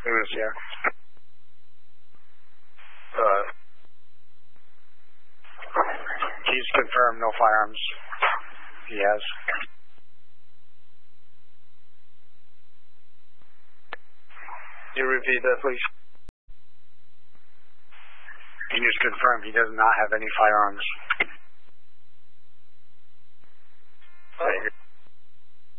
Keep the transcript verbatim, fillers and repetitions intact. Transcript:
Lewis, yeah. Uh, he's confirmed no firearms. He has. Can you repeat that, please? Can you just confirm he does not have any firearms? Oh.